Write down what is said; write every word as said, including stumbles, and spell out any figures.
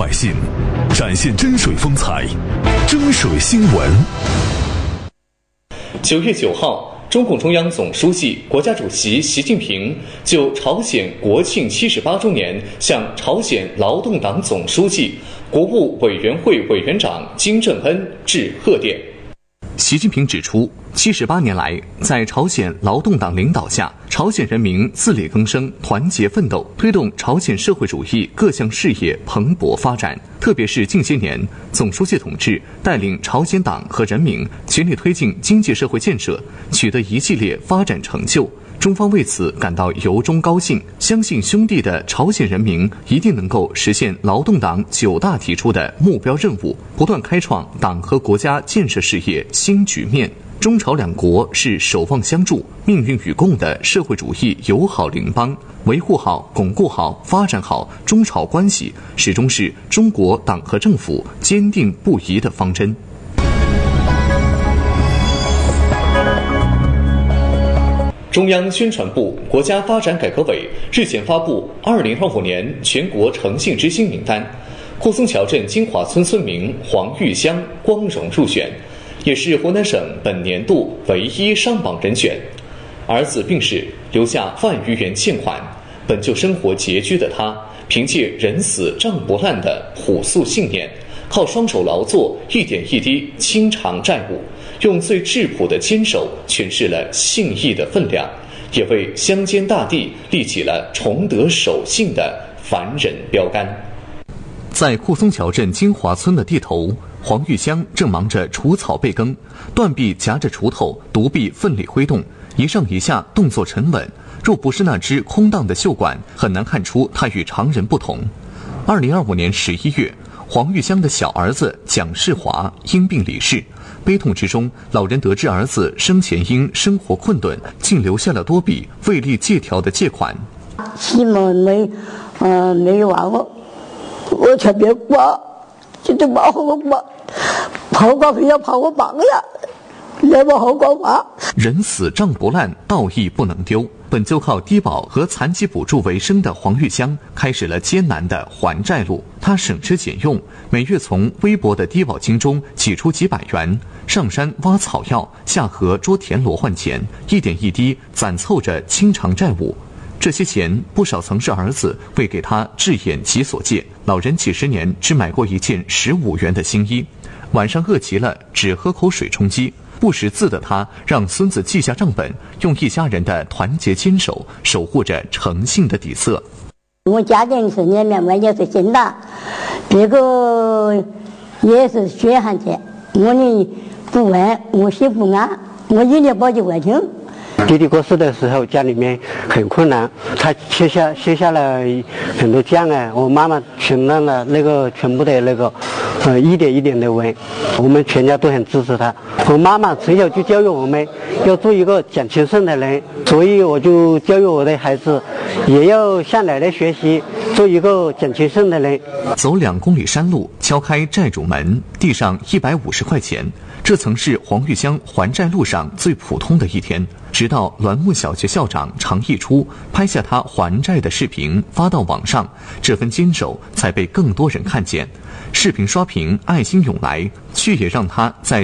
百姓，展现真水风采，真水新闻。 九月九号，中共中央总书记、国家主席习近平就朝鲜国庆七十八周年向朝鲜劳动党总书记、国务委员会委员长金正恩致贺电。 习近平指出，七十八年来，在朝鲜劳动党领导下，朝鲜人民自力更生、团结奋斗，推动朝鲜社会主义各项事业蓬勃发展。特别是近些年，总书记同志带领朝鲜党和人民全力推进经济社会建设，取得一系列发展成就。中方为此感到由衷高兴，相信兄弟的朝鲜人民一定能够实现劳动党九大提出的目标任务，不断开创党和国家建设事业新局面。中朝两国是守望相助、命运与共的社会主义友好邻邦，维护好、巩固好、发展好中朝关系，始终是中国党和政府坚定不移的方针。 中央宣传部、国家发展改革委日前发布二零二五年全国诚信之星名单，顾松桥镇金华村村民黄玉香光荣入选，也是湖南省本年度唯一上榜人选。儿子病逝，留下万余元欠款，本就生活拮据的他，凭借人死账不烂的朴素信念，靠双手劳作，一点一滴清偿债务，用最质朴的坚守诠释了信义的分量，也为乡间大地立起了崇德守信的凡人标杆。 在顾松桥镇金华村的地头，黄玉香正忙着除草备耕，断臂夹着锄头，独臂奋力挥动，一上一下动作沉稳，若不是那只空荡的袖管，很难看出他与常人不同。二零二五年十一月，黄玉香的小儿子蒋世华因病离世，悲痛之中，老人得知儿子生前因生活困顿，竟留下了多笔未立借条的借款。 希望没，嗯、呃，没话我，我特别挂，就就把我挂，跑挂非要跑我绑呀，来把我挂挂。 人死账不烂，道义不能丢。本就靠低保和残疾补助为生的黄玉香，开始了艰难的还债路。她省吃俭用，每月从微薄的低保金中挤出几百元，上山挖草药，下河捉田螺换钱，一点一滴攒凑着清偿债务。这些钱不少曾是儿子为给他治眼疾所借，老人几十年只买过一件十五元的新衣，晚上饿极了只喝口水充饥。不识字的他让孙子记下账本，用一家人的团结坚守守护着诚信的底色。 我家庭是里面完全是新的，这个也是血汗钱，我呢不问，我心不安，我一年报就问清。 弟弟过世的时候，家里面很困难，他写下写下了很多账啊，我妈妈全让了那个全部的那个，呃，一点一点的问，我们全家都很支持他。我妈妈从小就教育我们要做一个讲情圣的人，所以我就教育我的孩子，也要向奶奶学习，做一个讲情圣的人。 走两公里山路，敲开债主门，递上一百五十块钱。这曾是黄玉香还债路上最普通的一天，直到栾木小学校长常义初拍下他还债的视频发到网上，这份坚守才被更多人看见。视频刷屏，爱心涌来，却也让他在